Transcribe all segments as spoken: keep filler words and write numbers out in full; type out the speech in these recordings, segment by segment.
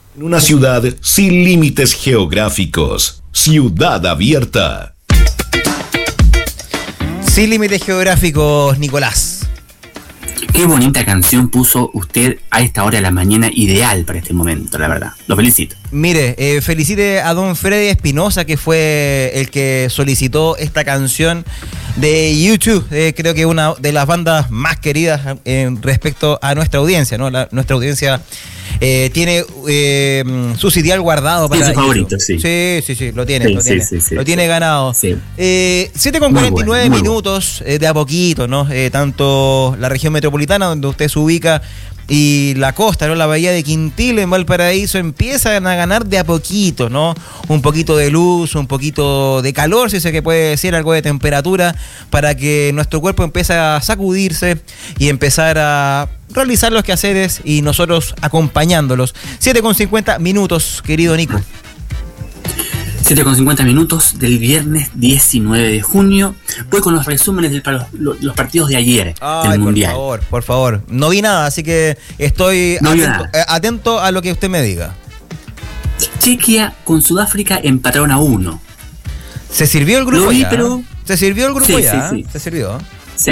En una ciudad sin límites geográficos. Ciudad Abierta. Sin límites geográficos, Nicolás. Qué bonita canción puso usted a esta hora de la mañana, ideal para este momento, la verdad. Lo felicito. Mire, eh, felicite a don Freddy Espinosa, que fue el que solicitó esta canción de YouTube. Eh, creo que una de las bandas más queridas eh, respecto a nuestra audiencia, ¿no? La, nuestra audiencia eh, tiene eh, su sitial guardado para es su favorito, sí. Sí, sí, sí, lo tiene, sí, lo, sí, tiene sí, sí, lo sí. tiene ganado. Sí. Eh, siete con cuarenta y nueve bueno, minutos, bueno. eh, de a poquito, ¿no? Eh, tanto la región metropolitana, donde usted se ubica, y la costa, ¿no? La bahía de Quintil en Valparaíso empiezan a ganar de a poquito, ¿no? Un poquito de luz, un poquito de calor, si se que puede decir, algo de temperatura, para que nuestro cuerpo empiece a sacudirse y empezar a realizar los quehaceres y nosotros acompañándolos. siete con cincuenta minutos, querido Nico. siete con cincuenta minutos del viernes diecinueve de junio. Voy con los resúmenes de los, los partidos de ayer. Ay, del Mundial. Por favor, por favor. No vi nada, así que estoy no atento, eh, atento a lo que usted me diga. Chequia con Sudáfrica empataron a uno. ¿Se sirvió el grupo Lo vi, ya? pero... ¿Se sirvió el grupo sí, ya? Sí, sí. ¿Se sirvió? Sí.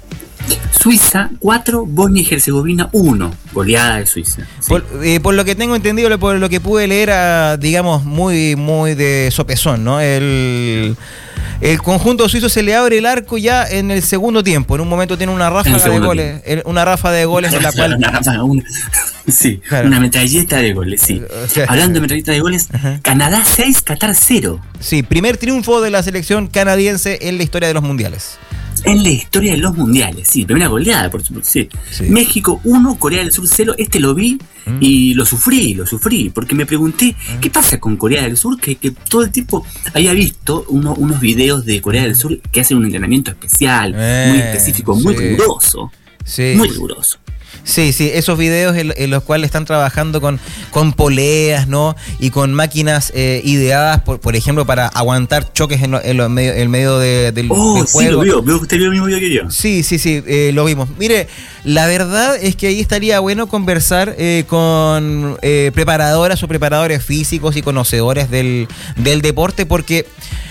Suiza cuatro, Bosnia y Herzegovina uno. Goleada de Suiza. Sí. Por, eh, por lo que tengo entendido, por lo que pude leer, a, digamos, muy, muy de sopesón, ¿no? El, el conjunto suizo se le abre el arco ya en el segundo tiempo. En un momento tiene una ráfaga de goles. Tiempo. Una ráfaga de goles en la cual... Una ráfaga, una... Sí, claro. Una metralleta de goles, sí. O sea, hablando de metralleta de goles, ajá. Canadá seis, Qatar cero. Sí, primer triunfo de la selección canadiense en la historia de los mundiales. En la historia de los mundiales, sí, primera goleada, por supuesto, sí. sí. México uno, Corea del Sur cero, este lo vi mm. y lo sufrí, lo sufrí, porque me pregunté, mm. ¿qué pasa con Corea del Sur? Que, que todo el tiempo había visto uno, unos videos de Corea del Sur que hacen un entrenamiento especial, eh, muy específico, muy sí. riguroso, sí. muy riguroso. Sí, sí, esos videos en, en los cuales están trabajando con, con poleas, ¿no? Y con máquinas eh, ideadas, por, por ejemplo, para aguantar choques en, lo, en, lo, en medio, en medio de, del, oh, del juego. Sí, lo vio, veo que usted vio el mismo video que yo. Sí, sí, sí, eh, lo vimos. Mire, la verdad es que ahí estaría bueno conversar eh, con eh, preparadoras o preparadores físicos y conocedores del, del deporte, porque...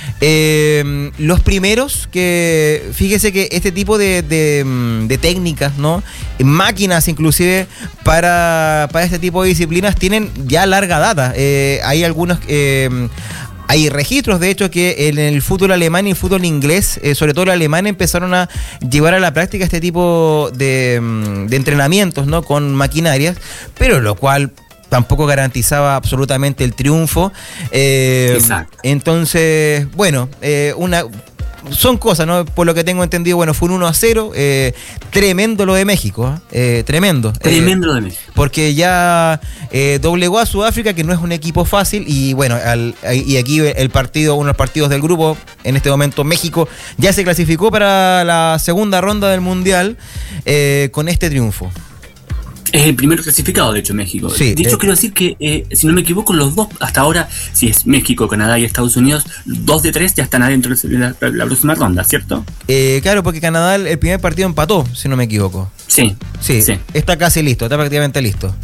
Eh, los primeros que, fíjese que este tipo de, de, de técnicas, ¿no? Máquinas inclusive para, para este tipo de disciplinas tienen ya larga data. Eh, hay algunos... Eh, Hay registros, de hecho, que en el fútbol alemán y el fútbol inglés, eh, sobre todo el alemán, empezaron a llevar a la práctica este tipo de, de entrenamientos, ¿no? Con maquinarias, pero lo cual... tampoco garantizaba absolutamente el triunfo. Eh, Exacto. Entonces, bueno, eh, una son cosas, ¿no? Por lo que tengo entendido, bueno, fue un uno a cero. Eh, tremendo lo de México, ¿eh? Tremendo. Tremendo eh, lo de México. Porque ya eh, doblegó a Sudáfrica, que no es un equipo fácil. Y bueno, al, y aquí el partido, uno de los partidos del grupo, en este momento México, ya se clasificó para la segunda ronda del Mundial eh, con este triunfo. Es el primer clasificado, de hecho, México. Sí, de hecho, eh, quiero decir que, eh, si no me equivoco, los dos, hasta ahora, si es México, Canadá y Estados Unidos, dos de tres ya están adentro de la, la próxima ronda, ¿cierto? Eh, claro, porque Canadá el primer partido empató, si no me equivoco. Sí, sí. Sí, está casi listo, está prácticamente listo.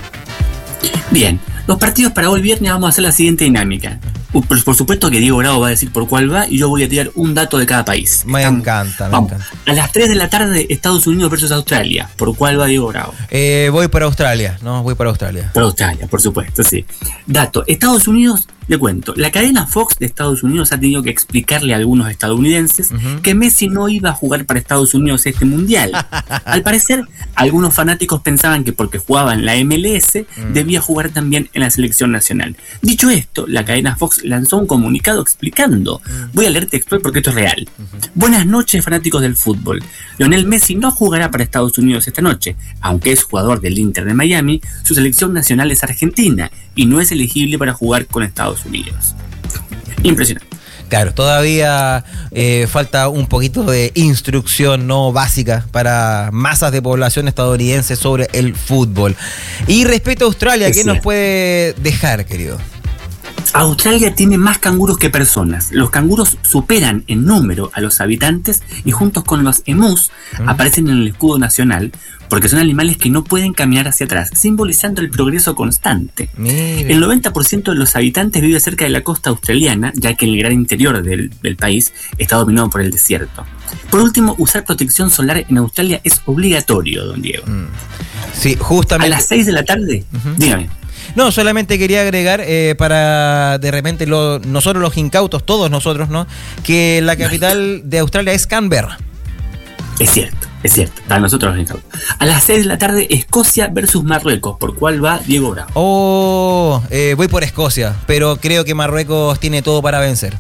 Bien, los partidos para hoy viernes vamos a hacer la siguiente dinámica. Por, por supuesto que Diego Bravo va a decir por cuál va y yo voy a tirar un dato de cada país. Me Estamos, encanta, me vamos. encanta. A las tres de la tarde, Estados Unidos versus Australia. ¿Por cuál va Diego Bravo? Eh, voy para Australia, no, voy para Australia. Por Australia, por supuesto, sí. Dato, Estados Unidos, le cuento, la cadena Fox de Estados Unidos ha tenido que explicarle a algunos estadounidenses uh-huh. que Messi no iba a jugar para Estados Unidos este mundial. Al parecer, algunos fanáticos pensaban que porque jugaba en la M L S, uh-huh. debía jugar también en la selección nacional. Dicho esto, la cadena Fox lanzó un comunicado explicando. Uh-huh. Voy a leer textual porque esto es real. Uh-huh. Buenas noches, fanáticos del fútbol. Lionel Messi no jugará para Estados Unidos esta noche. Aunque es jugador del Inter de Miami, su selección nacional es Argentina y no es elegible para jugar con Estados Unidos. Impresionante. Claro, todavía eh, falta un poquito de instrucción no básica para masas de población estadounidense sobre el fútbol. Y respecto a Australia, ¿qué nos puede dejar, querido? Australia tiene más canguros que personas. Los canguros superan en número a los habitantes y juntos con los emus mm. aparecen en el escudo nacional porque son animales que no pueden caminar hacia atrás, simbolizando el progreso constante. Mire. El noventa por ciento de los habitantes vive cerca de la costa australiana, ya que el gran interior del, del país está dominado por el desierto. Por último, usar protección solar en Australia es obligatorio, don Diego. Mm. Sí, justamente. A las seis de la tarde, uh-huh. dígame. No, solamente quería agregar eh, para de repente lo, nosotros los incautos, todos nosotros, ¿no? Que la capital de Australia es Canberra. Es cierto, es cierto, para nosotros los incautos. A las seis de la tarde, Escocia versus Marruecos, ¿por cuál va Diego Bravo? Oh, eh, voy por Escocia, pero creo que Marruecos tiene todo para vencer.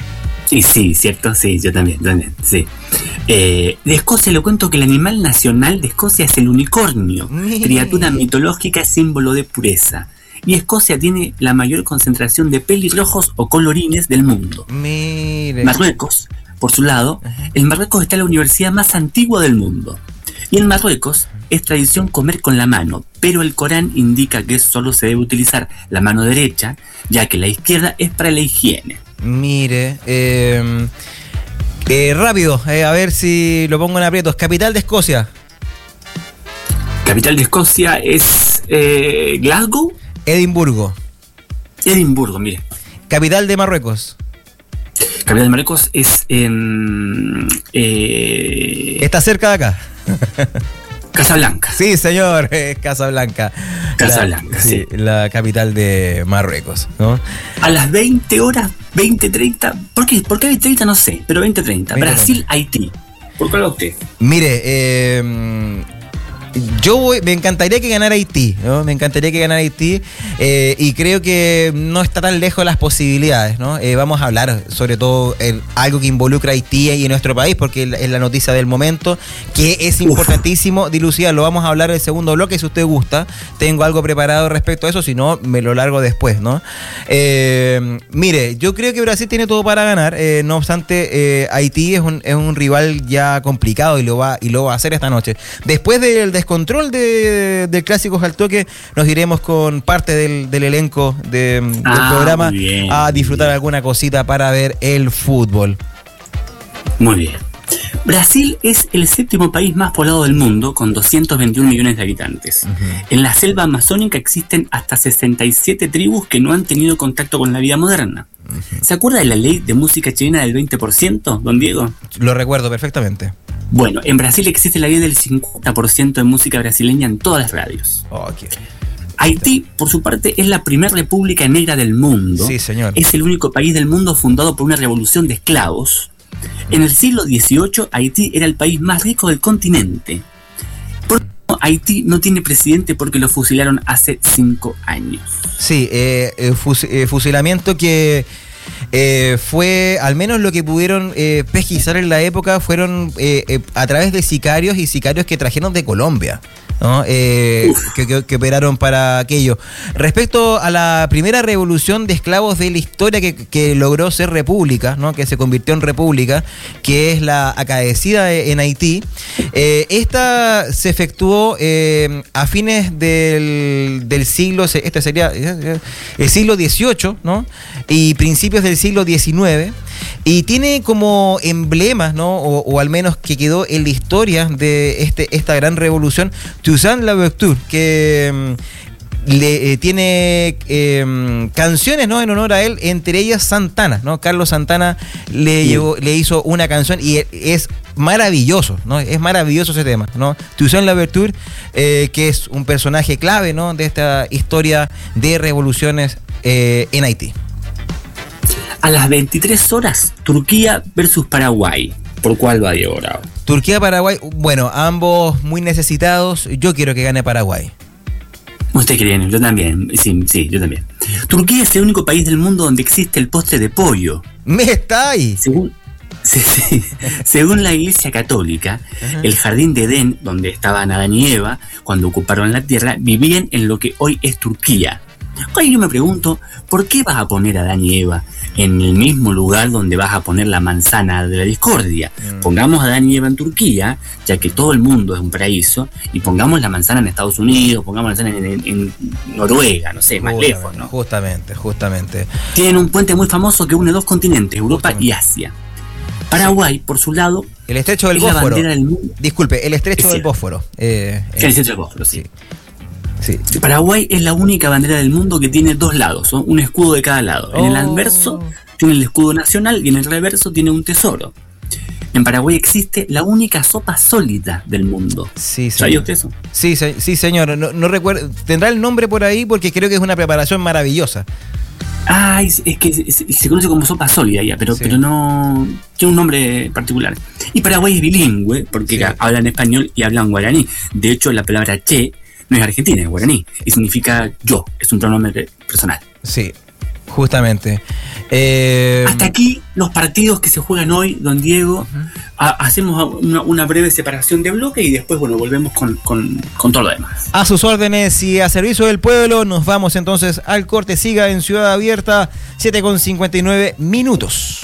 Y sí, cierto, sí, yo también, yo también, sí. Eh, de Escocia le cuento que el animal nacional de Escocia es el unicornio, Mire. criatura mitológica, símbolo de pureza. Y Escocia tiene la mayor concentración de pelirrojos o colorines del mundo. Mire. Marruecos, por su lado, en Marruecos está la universidad más antigua del mundo. Y en Marruecos es tradición comer con la mano, pero el Corán indica que solo se debe utilizar la mano derecha, ya que la izquierda es para la higiene. Mire, eh, eh, rápido, eh, a ver si lo pongo en aprietos. Capital de Escocia. Capital de Escocia es eh, Glasgow. Edimburgo. Edimburgo, mire. Capital de Marruecos. Capital de Marruecos es en... Eh, Está cerca de acá. Casablanca. Sí, señor, es Casablanca. Casablanca, la, sí. sí. La capital de Marruecos, ¿no? A las veinte horas, veinte treinta, ¿por qué? ¿Por qué veinte treinta? No sé, pero veinte treinta. Brasil, Haití. ¿Por cuál va usted? Mire, eh... yo voy, me encantaría que ganara Haití, ¿no? Me encantaría que ganara Haití eh, y creo que no está tan lejos las posibilidades, ¿no? Eh, vamos a hablar sobre todo el, algo que involucra a Haití y nuestro país, porque es la noticia del momento, que es importantísimo Uf. dilucidarlo. Vamos a hablar del segundo bloque, si usted gusta. Tengo algo preparado respecto a eso, si no, me lo largo después, ¿no? Eh, mire, yo creo que Brasil tiene todo para ganar, eh, no obstante, eh, Haití es un, es un rival ya complicado y lo va, y lo va a hacer esta noche. Después del descontrol de, del Clásicos al Toque, nos iremos con parte del, del elenco de, del ah, programa bien, a disfrutar bien. alguna cosita para ver el fútbol. Muy bien. Brasil es el séptimo país más poblado del mundo, con doscientos veintiún millones de habitantes. Uh-huh. En la selva amazónica existen hasta sesenta y siete tribus que no han tenido contacto con la vida moderna. Uh-huh. ¿Se acuerda de la ley de música chilena del veinte por ciento, don Diego? Lo recuerdo perfectamente. Bueno, en Brasil existe la ley del cincuenta por ciento de música brasileña en todas las radios. Okay. Haití, por su parte, es la primera república negra del mundo. Sí, señor. Es el único país del mundo fundado por una revolución de esclavos. En el siglo dieciocho, Haití era el país más rico del continente. Por eso, Haití no tiene presidente porque lo fusilaron hace cinco años. Sí, eh, eh, fus- eh, fusilamiento que... Eh, fue, al menos lo que pudieron eh, pesquisar en la época, fueron eh, eh, a través de sicarios y sicarios que trajeron de Colombia, ¿no? Eh, que, que, que operaron para aquello. Respecto a la primera revolución de esclavos de la historia que, que logró ser república, ¿no? Que se convirtió en república, que es la acaecida en Haití, eh, esta se efectuó eh, a fines del, del siglo, este sería el siglo dieciocho, ¿no? Y principios del siglo diecinueve, y tiene como emblemas, ¿no? O, o al menos que quedó en la historia de este, esta gran revolución, Toussaint Louverture, que le, eh, tiene eh, canciones, ¿no? En honor a él, entre ellas Santana, ¿no? Carlos Santana le, sí. llevó, le hizo una canción y es maravilloso, ¿no? Es maravilloso ese tema, ¿no? Toussaint Louverture, eh, que es un personaje clave, ¿no? De esta historia de revoluciones eh, en Haití. A las veintitrés horas, Turquía versus Paraguay. ¿Por cuál va Diego Bravo? Turquía-Paraguay, bueno, ambos muy necesitados. Yo quiero que gane Paraguay. Usted cree, yo también. Sí, sí, yo también. Turquía es el único país del mundo donde existe el postre de pollo. ¿Me está ahí? Según, sí, sí. Según la Iglesia Católica, uh-huh. el jardín de Edén, donde estaban Adán y Eva, cuando ocuparon la tierra, vivían en lo que hoy es Turquía. Ahí yo me pregunto, ¿por qué vas a poner a Adán y Eva en el mismo lugar donde vas a poner la manzana de la discordia? Mm. Pongamos a Adán y Eva en Turquía, ya que todo el mundo es un paraíso, y pongamos la manzana en Estados Unidos, pongamos la manzana en, en, en Noruega, no sé, más justamente, lejos, ¿no? Justamente, justamente. Tienen un puente muy famoso que une dos continentes, Europa justamente. y Asia. Paraguay, por su lado, el estrecho del es Bósforo. La bandera del mundo. Disculpe, el estrecho es del Bósforo. Eh, el estrecho del Bósforo, sí. sí. sí. Paraguay es la única bandera del mundo que tiene dos lados, ¿no? Un escudo de cada lado. Oh. En el anverso tiene el escudo nacional y en el reverso tiene un tesoro. En Paraguay existe la única sopa sólida del mundo. Sí, ¿Sabía usted eso? Sí, sí, señor. No, no recuerdo. Tendrá el nombre por ahí porque creo que es una preparación maravillosa. Ah, es, es que se, se conoce como sopa sólida ya, pero, sí. pero no tiene un nombre particular. Y Paraguay es bilingüe porque sí. hablan español y hablan guaraní. De hecho, la palabra che no es argentina, es guaraní y significa yo, es un pronombre personal. Sí, justamente. Eh... Hasta aquí los partidos que se juegan hoy, don Diego. Uh-huh. ha, hacemos una, una breve separación de bloque y después, bueno, volvemos con, con, con todo lo demás. A sus órdenes y a servicio del pueblo, nos vamos entonces al corte. Siga en Ciudad Abierta, siete con cincuenta y nueve minutos.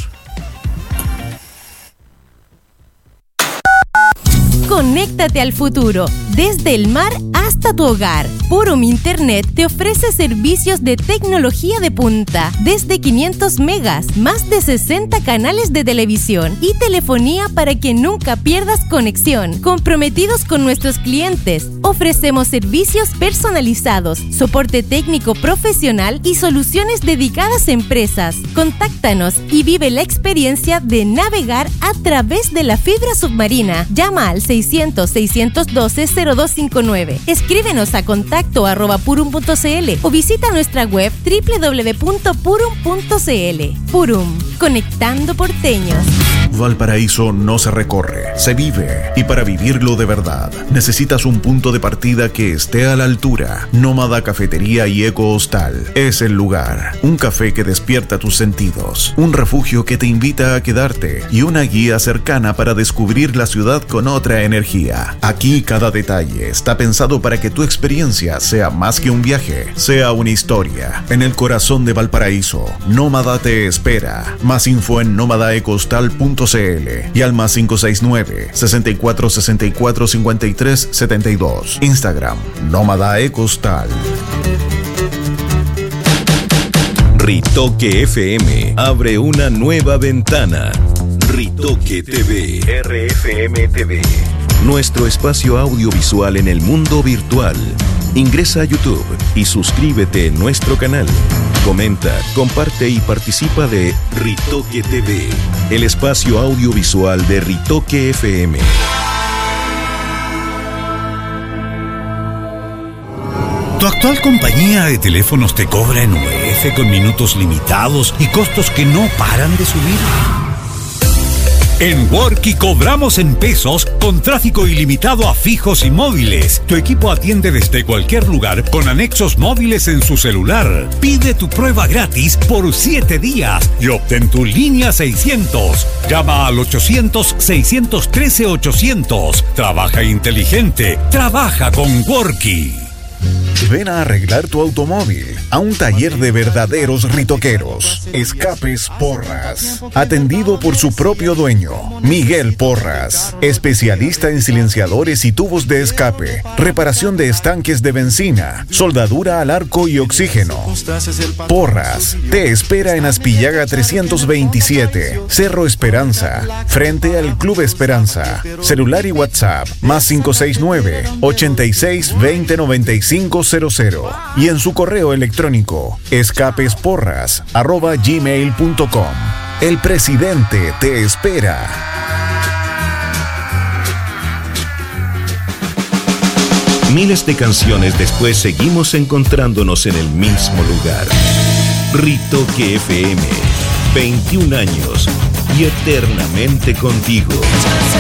Conéctate al futuro, desde el mar hasta tu hogar. Purum Internet te ofrece servicios de tecnología de punta, desde quinientos megas, más de sesenta canales de televisión y telefonía para que nunca pierdas conexión. Comprometidos con nuestros clientes, ofrecemos servicios personalizados, soporte técnico profesional y soluciones dedicadas a empresas. Contáctanos y vive la experiencia de navegar a través de la fibra submarina. Llama al seiscientos, seiscientos doce, cero dos cinco nueve. Escríbenos a contacto arroba purum punto cl o visita nuestra web doble u doble u doble u punto purum punto cl. Purum, conectando porteños. Valparaíso no se recorre, se vive. Y para vivirlo de verdad, necesitas un punto de partida que esté a la altura. Nómada Cafetería y Eco Hostal es el lugar. Un café que despierta tus sentidos, un refugio que te invita a quedarte y una guía cercana para descubrir la ciudad con otra energía. Aquí cada detalle está pensado para que tu experiencia sea más que un viaje, sea una historia. En el corazón de Valparaíso, Nómada te espera. Más info en nómada ecostal punto cl y al más cinco seis nueve, sesenta y cuatro, sesenta y cuatro, cincuenta y tres, setenta y dos. Instagram, Nómada Ecostal. Ritoque F M abre una nueva ventana. Ritoque T V. R F M T V. Nuestro espacio audiovisual en el mundo virtual. Ingresa a YouTube y suscríbete en nuestro canal. Comenta, comparte y participa de Ritoque T V, el espacio audiovisual de Ritoque F M. ¿Tu actual compañía de teléfonos te cobra en U E F con minutos limitados y costos que no paran de subir? En Worky cobramos en pesos con tráfico ilimitado a fijos y móviles. Tu equipo atiende desde cualquier lugar con anexos móviles en su celular. Pide tu prueba gratis por siete días y obtén tu línea seiscientos. Llama al ochocientos, seiscientos trece, ochocientos. Trabaja inteligente. Trabaja con Worky. Ven a arreglar tu automóvil a un taller de verdaderos ritoqueros. Escapes Porras. Atendido por su propio dueño, Miguel Porras. Especialista en silenciadores y tubos de escape, reparación de estanques de benzina, soldadura al arco y oxígeno. Porras te espera en Aspillaga trescientos veintisiete, Cerro Esperanza, frente al Club Esperanza. Celular y WhatsApp más cinco seis nueve, ochenta y seis, veinte, noventa y cinco cero cero y en su correo electrónico escapesporras arroba gmail punto com. El presidente te espera. Miles de canciones después seguimos encontrándonos en el mismo lugar. Ritoque F M, veintiún años y eternamente contigo.